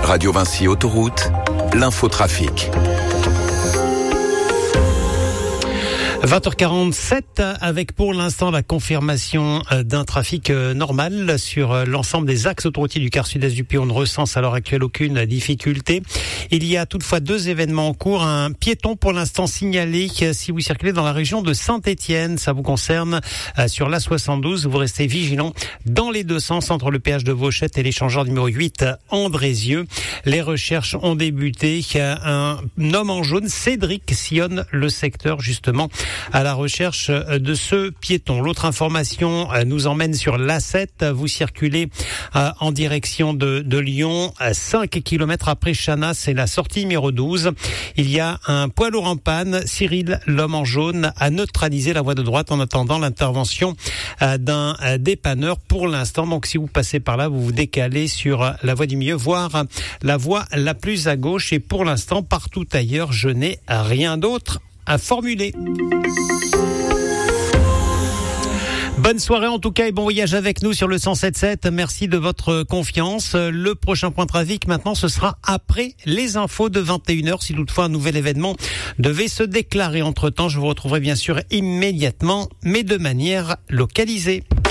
Radio Vinci Autoroute, l'infotrafic. 20h47 avec pour l'instant la confirmation d'un trafic normal sur l'ensemble des axes autoroutiers du quart sud-est du pays. On ne recense à l'heure actuelle aucune difficulté. Il y a toutefois 2 événements en cours. Un piéton pour l'instant signalé si vous circulez dans la région de Saint-Étienne. Ça vous concerne sur l'A72. Vous restez vigilant dans les 2 sens entre le péage de Vauchette et l'échangeur numéro 8 Andrézieux. Les recherches ont débuté. Un homme en jaune, Cédric, sillonne le secteur justement à la recherche de ce piéton. L'autre information nous emmène sur l'A7. Vous circulez en direction de Lyon, 5 km après Chana, c'est la sortie numéro 12. Il y a un poids lourd en panne. Cyril, l'homme en jaune, a neutralisé la voie de droite en attendant l'intervention d'un dépanneur pour l'instant. Donc si vous passez par là, vous vous décalez sur la voie du milieu, voire la voie la plus à gauche. Et pour l'instant, partout ailleurs, je n'ai rien d'autre à formuler. Bonne soirée en tout cas et bon voyage avec nous sur le 107.7. Merci de votre confiance. Le prochain point de trafic maintenant, ce sera après les infos de 21h. Si toutefois un nouvel événement devait se déclarer entre-temps, je vous retrouverai bien sûr immédiatement, mais de manière localisée.